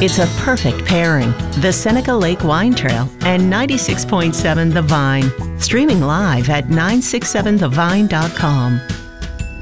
It's a perfect pairing. The Seneca Lake Wine Trail and 96.7 The Vine. Streaming live at 967thevine.com.